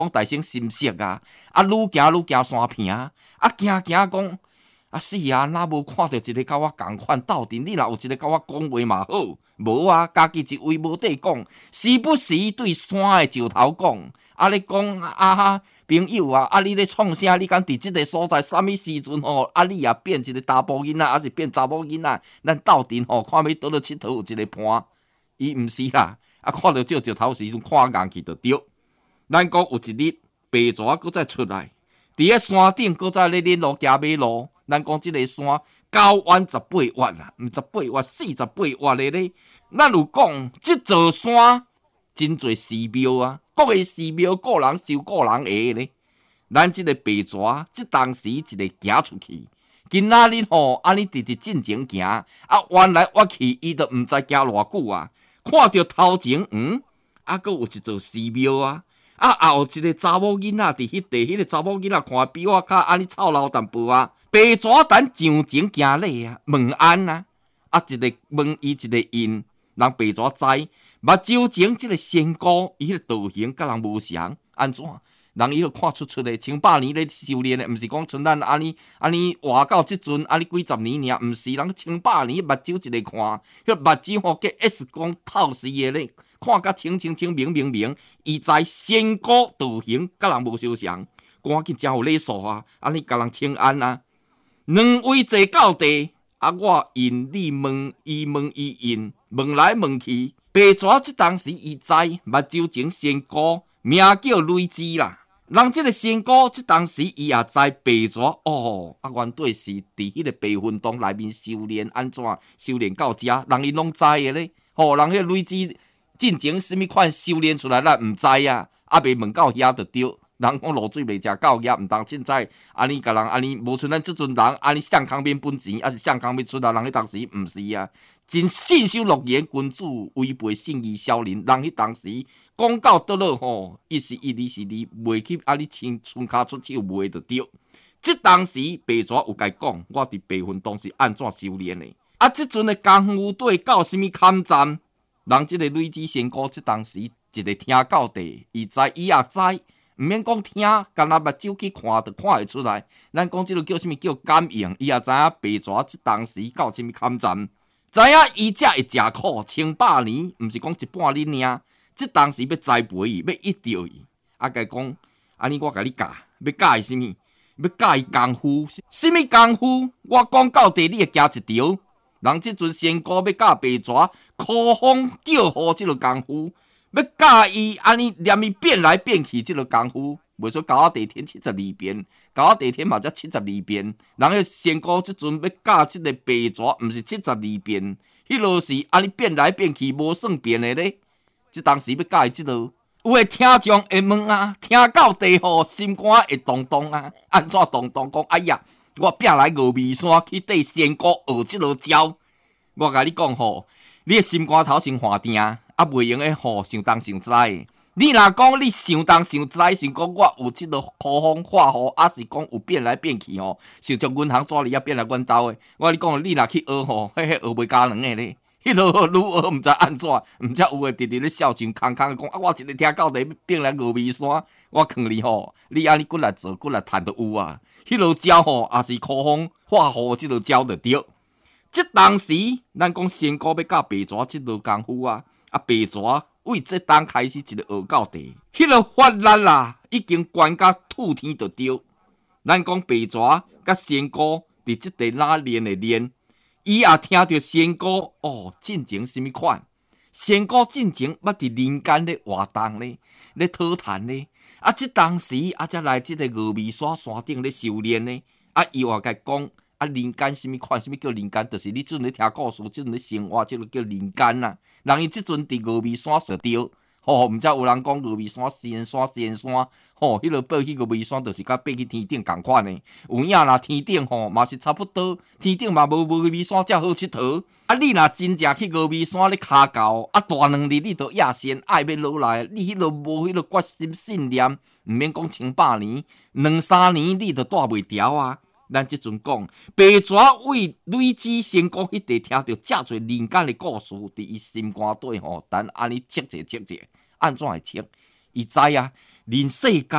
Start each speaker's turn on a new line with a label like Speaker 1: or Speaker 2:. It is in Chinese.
Speaker 1: 讲大声心息啊，啊，愈行愈行山坪，啊，行行讲，啊是啊，哪无看到一个甲我共款斗阵？你若有一个甲我讲话嘛好，无啊，家己一位无地讲，时不时对山的石头讲，啊，你讲啊，朋友啊，啊，你咧创啥？你敢伫即个所在，啥物时阵吼？啊，你也变一个查甫囡仔，还是变查某囡仔？咱斗阵吼，看要倒落佚佗有一个伴，伊毋是啦，啊，看到这石头时阵看硬去就对。咱讲有一日白蛇搁再出来，伫咧山顶搁再咧练路行马路。咱讲即个山9弯18弯啦，毋18弯48弯的咧。咱有讲即座山真侪寺庙啊，各个寺庙个人收个人的咧。咱即个白蛇即当时一个行出去，今仔日吼安尼直直进前行，啊，弯来弯去，伊都毋知行偌久啊。看到头前啊，搁有一座寺庙啊。啊，也有一个查某囡仔伫迄地，迄个查某囡仔看比我较安尼操劳淡薄啊。白蛇等上前行礼啊，问安啊，啊一个问伊一个因，人白蛇知，目睭前即个仙姑，伊迄个道行甲人无相，安怎？人伊就看出的，千百年咧修炼的，毋是讲像咱安尼活到即阵，安尼几十年尔，毋是人千百年目睭一个看，迄目睭吼叫 X 光透视的咧。看甲清明，伊知仙姑道行甲人无相像，赶紧真有礼数啊！安尼甲人请安啊，两位坐到地，啊，我因你问，伊问伊因，问来问去，白蛇即当时伊知目睭前仙姑名叫雷枝啦。人即个仙姑即当时伊也知白蛇哦，啊，原对是伫迄个白云洞内面修炼，安怎修炼到遮，人伊拢知的咧。吼，人迄雷枝。进前什么款修炼出来，咱毋知啊，啊未问到遐就对。人讲落水未食到遐，毋当凊彩安尼甲人安尼，无像咱即阵人安尼上康免本钱，还是上康要出来，人迄当时毋是啊，真信守诺言，君子违背信义小人。人迄当时讲到倒落吼，一是一，二是二，袂去安尼穿骹出手袂就对。即当时白蛇有甲伊讲，我伫白云洞是安怎修炼的，啊，即阵的功夫对到什么坎站？人即个雷枝仙姑，即当时一个听到地，伊知伊也知，毋免讲听，干那目睭去看，就看会出来。咱讲即个叫什么叫感应，伊也知影白蛇即当时到什么坎站，知影伊才会食苦，千百年，毋是讲一半日尔。即当时要栽培伊，要益着伊，啊，甲伊讲，安尼我甲你教，要教伊什么？要教伊功夫，什么功夫？我讲到地，你会行一条。人即阵仙姑要教白蛇哭风叫雨即个功夫，要教伊安尼念伊变来变去即个功夫，袂说教我地天72变，教我地天嘛才72变。人个仙姑即阵要教即个白蛇，毋是72变，迄落是安尼变来变去无算变的咧。即当时要教伊即落，有诶听众会问啊，听到地吼心肝会动动啊，安怎动动？讲哎呀！我拼来峨眉山去对仙姑学即落招，我甲你讲吼，你的心肝头先换定，啊袂用诶吼想东想西。你若讲你想东想西，想讲我有即落苦风化雨，还是讲有变来变去吼，想从阮行纸里变来阮兜诶。我甲你讲，你若去学吼，迄学袂加两个咧。迄落愈学毋知安怎，毋则有诶直直咧笑声空空讲啊！我一日听到地变来峨眉山，我劝你吼，你安尼骨来做，骨来趁就有啊。迄落招吼，也是苦风化雨即落招就对。即当时，咱讲仙姑要教白蛇即落功夫啊，啊白蛇为即当开始一个学到地，迄落法力啦，已经悬甲吐天就对。咱讲白蛇甲仙姑伫即地哪练的练。伊也听到仙姑哦，进前什么款？仙姑进前捌伫人间咧活动咧，咧讨谈咧。啊，即当时啊，才来即个峨眉山山顶咧修炼咧。啊，伊话甲讲啊，人间什么款？什么叫人间？就是你即阵咧听故事，即阵咧生活，即个叫人间啦。人伊即阵伫峨眉山就对。吼，毋知有人讲峨眉山、仙山、吼，迄落爬去峨眉山，就是甲爬去天顶共款诶。有影若天顶吼，嘛是差不多，天顶嘛无峨眉山遮好佚佗。啊，你若真正去峨眉山咧骹到，啊大2日你就野仙爱要落来，你迄落无迄落决心信念，毋免讲千百年，2、3年你就带袂牢啊。咱即阵讲，白蛇为雷枝仙姑迄地听到遮侪人间的故事，伫伊心肝底吼，等安尼切者，安怎会切？伊知啊，人世间